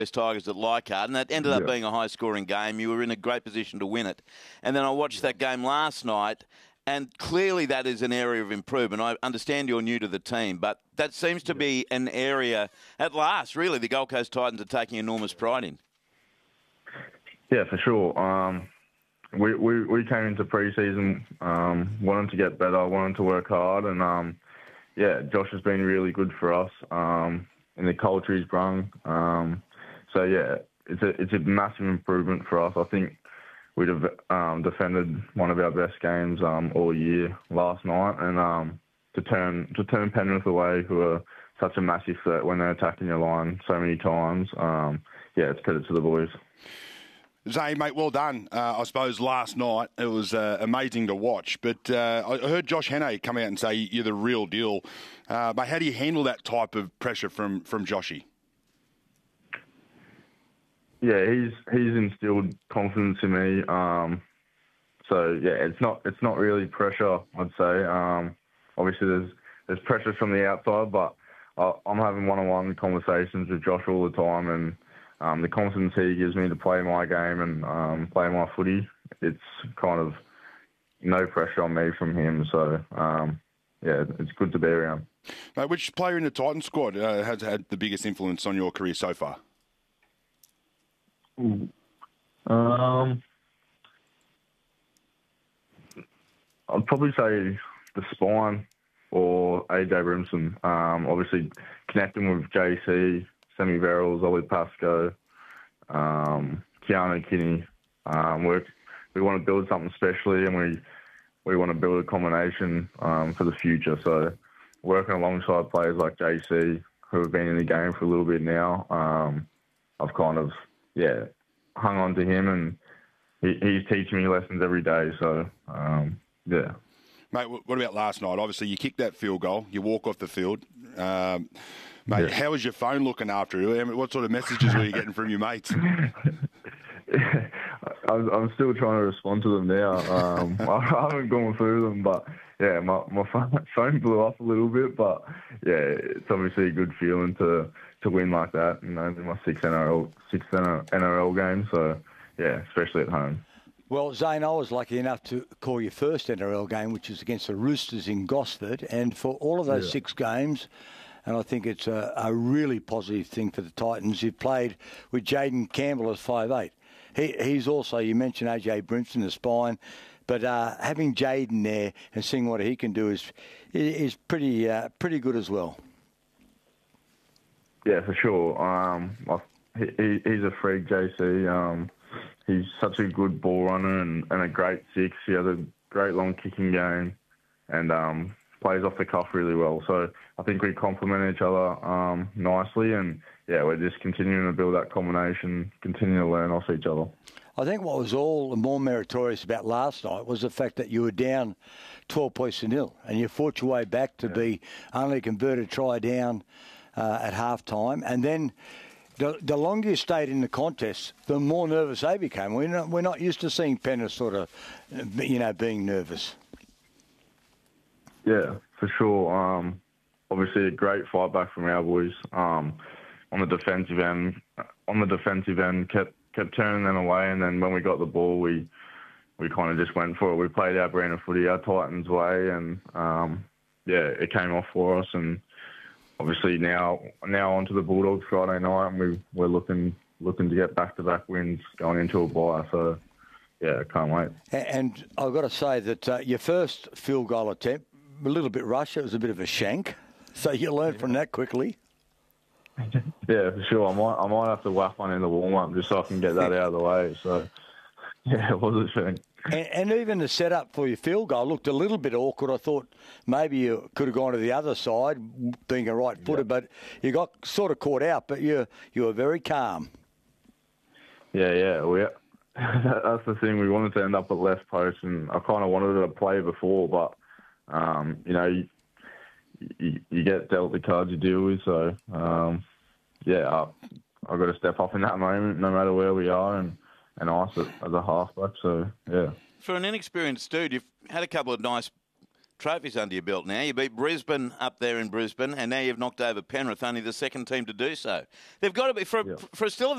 Tigers at Leichhardt, and that ended up being a high-scoring game. You were in a great position to win it. And then I watched that game last night, and clearly that is an area of improvement. I understand you're new to the team, but that seems to be an area, at last, really, the Gold Coast Titans are taking enormous pride in. Yeah, for sure. We came into pre-season wanting to get better, wanting to work hard, and Josh has been really good for us in the culture he's brung. It's a massive improvement for us. I think we'd have defended one of our best games all year last night, and to turn Penrith away, who are such a massive threat when they're attacking your line so many times. It's credit to the boys. Zane, mate, well done. I suppose last night it was amazing to watch. But I heard Josh Hannay come out and say you're the real deal. But how do you handle that type of pressure from Joshy? Yeah, he's instilled confidence in me. It's not really pressure, I'd say. Obviously, there's pressure from the outside, but I'm having one-on-one conversations with Josh all the time, and the confidence he gives me to play my game and play my footy, it's kind of no pressure on me from him. So, it's good to be around. Mate, which player in the Titans squad has had the biggest influence on your career so far? I'd probably say the spine or AJ Brimson. Obviously, connecting with JC, Sammy Verrills, Ollie Pascoe, Keanu Kinney. We want to build something specially, and we want to build a combination for the future. So working alongside players like JC, who have been in the game for a little bit now, I've kind of, hung on to him, and he's teaching me lessons every day. So, Mate, what about last night? Obviously, you kicked that field goal. You walk off the field. Mate, how was your phone looking after you? What sort of messages were you getting from your mates? I'm still trying to respond to them now. I haven't gone through them, but my phone blew off a little bit. But it's obviously a good feeling to win like that. You know, in my sixth NRL game. So especially at home. Well, Zane, I was lucky enough to call your first NRL game, which is against the Roosters in Gosford, and for all of those 6 games. And I think it's a really positive thing for the Titans. You've played with Jaden Campbell as 5'8". He's also, you mentioned AJ Brimson, the spine, but having Jaden there and seeing what he can do is pretty good as well. Yeah, for sure. He's a freak, JC. He's such a good ball runner and a great 6. He has a great long kicking game and plays off the cuff really well. So I think we complement each other nicely, and we're just continuing to build that combination, continue to learn off each other. I think what was all the more meritorious about last night was the fact that you were down 12 points to nil, and you fought your way back to be only a converted try down at half time, and then the longer you stayed in the contest, the more nervous they became. We're not used to seeing Penrith sort of, being nervous. Yeah, for sure. Obviously, a great fight back from our boys on the defensive end. Kept turning them away, and then when we got the ball, we kind of just went for it. We played our brand of footy, our Titans way, and it came off for us. And obviously now onto the Bulldogs Friday night, and we're looking to get back-to-back wins going into a bye. So can't wait. And I've got to say that your first field goal attempt, a little bit rushed. It was a bit of a shank. So you learned from that quickly. Yeah, for sure. I might have to whack one in the warm-up just so I can get that out of the way. So, it was a shank. And even the setup for your field goal looked a little bit awkward. I thought maybe you could have gone to the other side, being a right-footer, but you got sort of caught out. But you were very calm. Yeah. That's the thing. We wanted to end up at left post, and I kind of wanted to play before, but you get dealt the cards you deal with. So I've got to step up in that moment, no matter where we are, and ice it as a halfback. So For an inexperienced dude, you've had a couple of nice trophies under your belt now. You beat Brisbane up there in Brisbane, and now you've knocked over Penrith, only the second team to do so. They've got to be, for still a